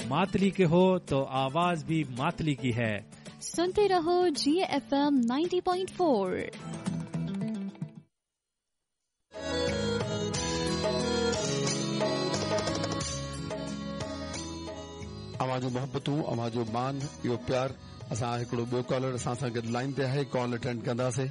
मातली के हो तो आवाज भी मातली की है। सुनते रहो GFM 90.4। अवां जो मोहब्बतूं, अवां जो मान, इहो प्यार। असां हिकिड़ो ॿियो कॉलर असां सां गॾु लाइन ते आहे, कॉल अटेंड कंदासीं।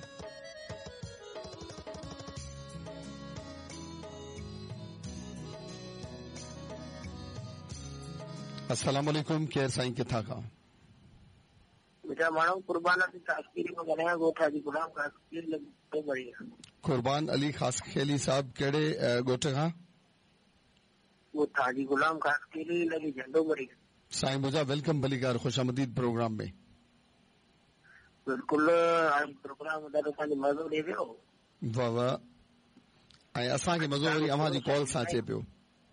अस्सलाम वालेकुम, केर साईं किथां खां? बेटा माण्हू कुर्बान अली कासखेली में ॻाल्हायां, ॻोठ जी गुलाम कासखेली लॻो बढ़िया। कुर्बान अली कासखेली साहब कहिड़े ॻोठ खां? ॻोठ जी गुलाम कासखेली लॻी झंडो बढ़िया। साईं मुझा वेलकम भलीकार, खुश आमदीद प्रोग्राम में। बिल्कुलु, हाणे प्रोग्राम ॾाढो पंहिंजो मज़ो ॾे पियो। वाह वाह, ऐं असांखे मज़ो वरी अव्हां जी कॉल सां अचे पियो।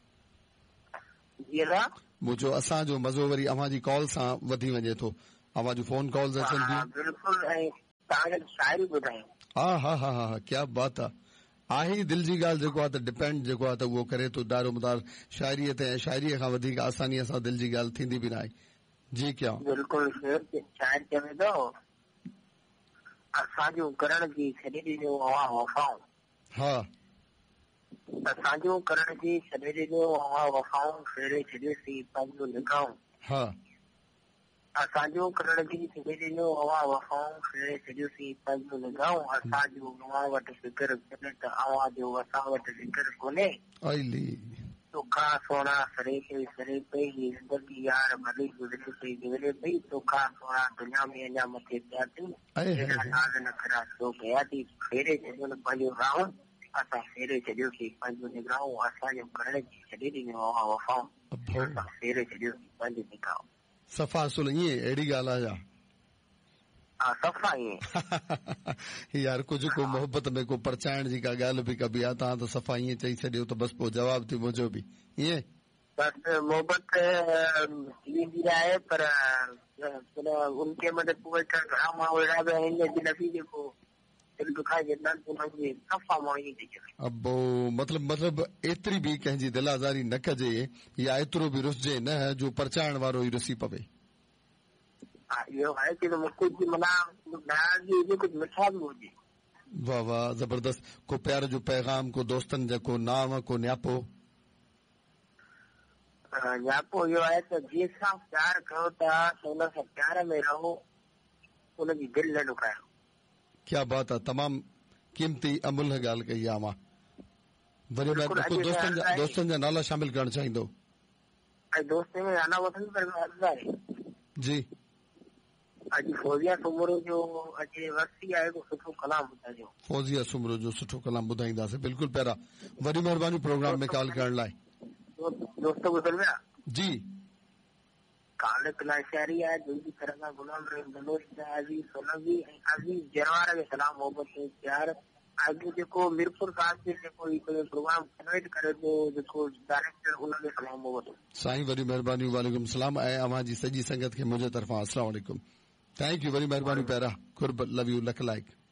जी दादा, मुंहिंजो असांजो मज़ो वरी अव्हां जी कॉल सां वधी वञे थो। अव्हां जूं फोन कॉल्स अचनि थियूं। बिल्कुलु, ऐं तव्हांखे शाइरी ॿुधायूं। हा हा हा हा, क्या बात आहे। ई दिल जी ॻाल्हि जेको आहे त डिपेंड जेको आहे त उहो करे थो दारोमदार शाइरीअ ते, ऐं शाइरीअ खां वधीक आसानीअ सां दिल जी ॻाल्हि थींदी बि न आहे। जी क्या? बिल्कुलु, शाइर चवे थो असांजो करण जी छॾे ॾिजो अवां वफ़ाऊं। हा, असांजो करण जी छॾे ॾिजो अवां वफ़ाऊं, फेरे छॾियोसीं पंहिंजो निगाहूं। हा, असांजो करण जी छॾे ॾिजो अवां वफ़ाऊं, फेरे छॾियोसीं पंहिंजो निगाहूं। असांजो अवां वटि फ़िक्र कोन्हे त अवां जो असां वटि ज़िक्र कोन्हे। तोखा सोना सरे पई सरे पई, ज़िंदगी यार भली गुज़रे पई गुज़रे पई। तोखा सोना दुनिया में अञा मथे पिया थी, हेॾा नाज़ नखरा छो कया थी। फेरे छॾियो न पंहिंजो राहूं, असां फेरे छॾियोसीं पंहिंजो निगाहूं। असांजो करण जी छॾे ॾिजो अवां वफ़ाऊं, असां फेरे छॾियोसीं पंहिंजो निगाहूं। सफ़ा असुल ईअं अहिड़ी ॻाल्हि आहे। हा, सफ़ा ईअं यार, कुझु को मोहबत में को परचाइण जी का ॻाल्हि बि कबी आहे। तव्हां त सफ़ा ईअं चई छॾियो त बसि पोइ जवाब थी मुंहिंजो बि ईअं। बस मोहब्बत थींदी आहे, पर उनके मदद पोइ घणा माण्हू अहिड़ा बि आहिनि अजनबी जेको दिलि दुखाए छॾंदा आहिनि, उन्हनि खे सफ़ा माण्हू ईअं चई छॾे। अबो मतलब एतिरी बि कंहिंजी दिलाज़ारी न कजे, या एतिरो बि रुसजे न जो परचाइण वारो ई रुसी पवे। हा, इहो आहे की कुझु माना नाराज़गी हुजे, कुझु मिठास बि हुजे। वाह वाह, जबरदस्त। को प्यार जो पैगाम, को दोस्तनि जा को नाम, को न्यापो? न्यापो इहो आहे त जंहिंसां प्यार कयो था त हुन सां प्यार में रहो, हुनजी दिलि न ॾुखायो। क्या बात आहे, तमामु क़ीमती अमुल्ह ॻाल्हि कई आहे। मां वरी दोस्तनि जा नाला शामिल करणु चाहींदो? ऐं दोस्त में नाला वठनि पर जी, अॼु फौजिया सुमरो जो अॼु वरसी आहे, को सुठो कलाम ॿुधाइजो। फौजिया सुमरो जो सुठो कलाम ॿुधाईंदासीं। बिल्कुलु प्यारा, वॾी महिरबानी प्रोग्राम में कॉल करण लाइ। दोस्त ॿुधल विया जी। काल कला शायरी आहे, दिल जी तरह खां गुलाम रहीम बलोच अज़ीज़ सोलंकी ऐं अज़ीज़ जरवार खे सलाम मोहब्बत ऐं प्यार। अॼु जेको मीरपुर कास्ट जेको प्रोग्राम कन्वेट करे थो, जेको डायरेक्टर, उनखे सलाम मोहब्बत। साईं वरी महिरबानी, वालेकुम सलाम, ऐं अव्हां जी सॼी संगत खे मुंहिंजे तरफ़ां अस्सलाम वालेकुम। थैंक यू, वरी महिरबानी प्यारा, कुर्ब, लव यू, लख लाइक।